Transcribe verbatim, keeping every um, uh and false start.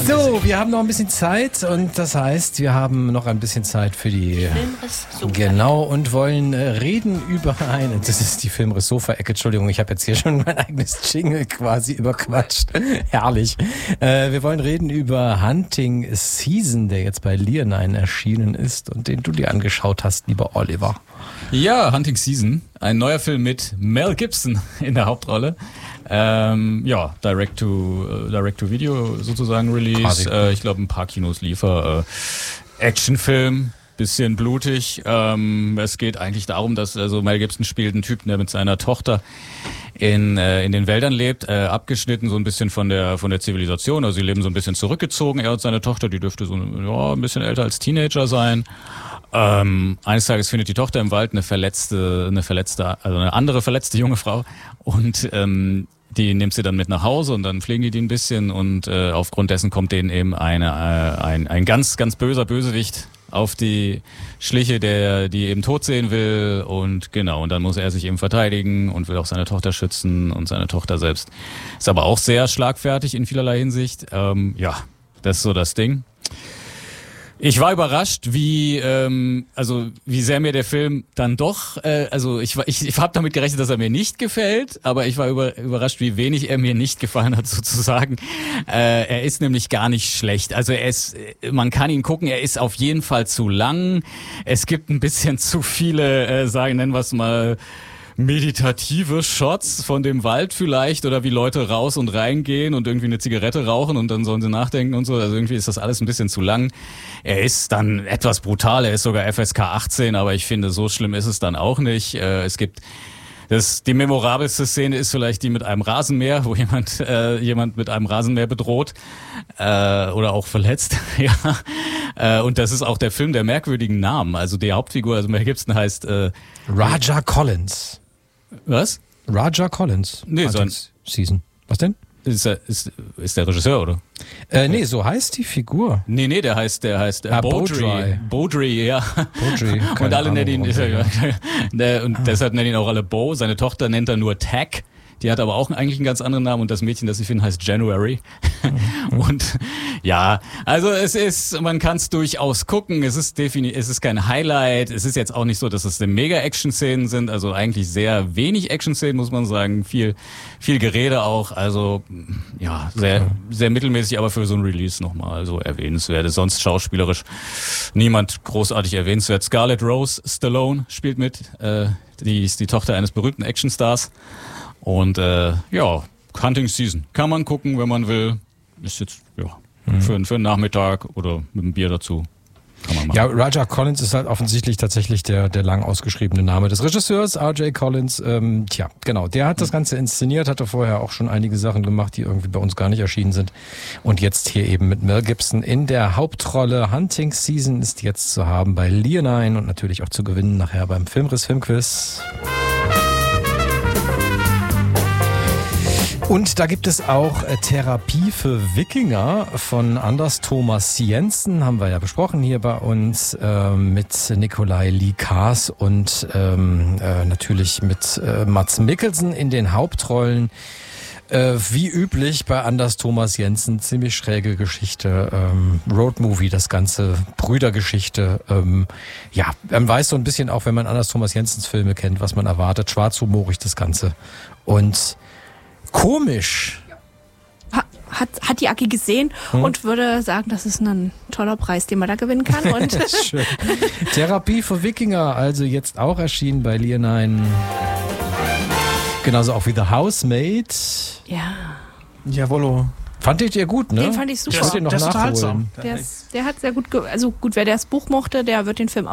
So, wir haben noch ein bisschen Zeit und das heißt, wir haben noch ein bisschen Zeit für die Filmriss-Sofa. Genau, und wollen äh, reden über eine, das ist die Filmriss-Sofa-Ecke, Entschuldigung, ich habe jetzt hier schon mein eigenes Jingle quasi überquatscht. Herrlich. Äh, wir wollen reden über Hunting Season, der jetzt bei Leonine erschienen ist und den du dir angeschaut hast, lieber Oliver. Ja, Hunting Season, ein neuer Film mit Mel Gibson in der Hauptrolle. Ähm, ja, Direct to äh, Direct to Video sozusagen Release. Äh, ich glaube, ein paar Kinos liefer. Äh, Actionfilm, bisschen blutig. Ähm, es geht eigentlich darum, dass also Mel Gibson spielt einen Typen, der mit seiner Tochter in äh, in den Wäldern lebt, äh, abgeschnitten so ein bisschen von der von der Zivilisation. Also sie leben so ein bisschen zurückgezogen. Er und seine Tochter, die dürfte so ja, ein bisschen älter als Teenager sein. Ähm, eines Tages findet die Tochter im Wald eine verletzte, eine verletzte, also eine andere verletzte junge Frau und ähm, die nimmt sie dann mit nach Hause und dann pflegen die die ein bisschen und äh, aufgrund dessen kommt denen eben eine, äh, ein, ein ganz, ganz böser Bösewicht auf die Schliche, der die eben tot sehen will und genau, und dann muss er sich eben verteidigen und will auch seine Tochter schützen und seine Tochter selbst ist aber auch sehr schlagfertig in vielerlei Hinsicht. Ähm, ja, das ist so das Ding. Ich war überrascht, wie ähm, also wie sehr mir der Film dann doch, äh, also ich war ich, ich habe damit gerechnet, dass er mir nicht gefällt, aber ich war über, überrascht, wie wenig er mir nicht gefallen hat sozusagen. Äh, er ist nämlich gar nicht schlecht. Also er ist, man kann ihn gucken, er ist auf jeden Fall zu lang. Es gibt ein bisschen zu viele, äh, sagen nennen wir es mal, meditative Shots von dem Wald vielleicht oder wie Leute raus und reingehen und irgendwie eine Zigarette rauchen und dann sollen sie nachdenken und so. Also irgendwie ist das alles ein bisschen zu lang. Er ist dann etwas brutal, er ist sogar F S K achtzehn, aber ich finde, so schlimm ist es dann auch nicht. Äh, es gibt das, die memorabelste Szene ist vielleicht die mit einem Rasenmäher, wo jemand äh, jemand mit einem Rasenmäher bedroht äh, oder auch verletzt. Ja, äh, und das ist auch der Film der merkwürdigen Namen. Also die Hauptfigur, also Mel Gibson heißt äh, Raja Collins. Was? Raja Collins. Nee, so ein Season. Was denn? Ist, er, ist, ist der Regisseur, oder? Äh, nee, so heißt die Figur. Nee, nee, der heißt, der heißt ah, Beaudry. Beaudry, ja. Beaudry. Und alle nennen ihn, ja. und ah. deshalb nennen ihn auch alle Beau. Seine Tochter nennt er nur Tack. Die hat aber auch eigentlich einen ganz anderen Namen und das Mädchen, das ich finde, heißt January. Mhm. Und ja, also es ist, man kann es durchaus gucken. Es ist definitiv, es ist kein Highlight. Es ist jetzt auch nicht so, dass es mega Action-Szenen sind. Also eigentlich sehr wenig Action-Szenen, muss man sagen. Viel, viel Gerede auch. Also ja, sehr, sehr mittelmäßig, aber für so ein Release nochmal also erwähnenswert. Sonst schauspielerisch niemand großartig erwähnenswert. Scarlett Rose Stallone spielt mit. Äh, die ist die Tochter eines berühmten Actionstars. Und äh, ja, Hunting Season. Kann man gucken, wenn man will. Ist jetzt, ja, mhm. für, für einen Nachmittag oder mit einem Bier dazu. Kann man machen. Ja, Raja Collins ist halt offensichtlich tatsächlich der, der lang ausgeschriebene Name des Regisseurs, R J Collins. Ähm, tja, genau, der hat das Ganze inszeniert, hatte vorher auch schon einige Sachen gemacht, die irgendwie bei uns gar nicht erschienen sind. Und jetzt hier eben mit Mel Gibson in der Hauptrolle. Hunting Season ist jetzt zu haben bei Leonine und natürlich auch zu gewinnen nachher beim Filmriss Filmquiz. Und da gibt es auch äh, Therapie für Wikinger von Anders Thomas Jensen, haben wir ja besprochen hier bei uns, äh, mit Nikolai Lee Kaas und ähm, äh, natürlich mit äh, Mads Mikkelsen in den Hauptrollen. Äh, wie üblich bei Anders Thomas Jensen, ziemlich schräge Geschichte, ähm, Roadmovie, das ganze, Brüdergeschichte. Ähm, ja, man weiß so ein bisschen auch, wenn man Anders Thomas Jensens Filme kennt, was man erwartet, schwarzhumorig das Ganze und komisch. Hat, hat die Aki gesehen hm? und würde sagen, das ist ein toller Preis, den man da gewinnen kann. Und schön. Therapie für Wikinger, also jetzt auch erschienen bei Leonine. Genauso auch wie The Housemaid. Ja. Jawollo. Fandet ihr gut, ne? Den fand ich super. Ich wollte ihn noch der ist nachholen. unterhaltsam. Der, ist, der hat sehr gut, ge- also gut, wer das Buch mochte, der wird den Film